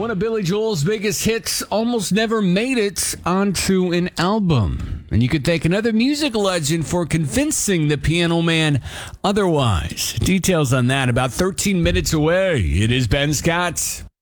One of Billy Joel's biggest hits almost never made it onto an album. And you could thank another music legend for convincing the Piano Man otherwise. Details on that about 13 minutes away. It is Ben Scott.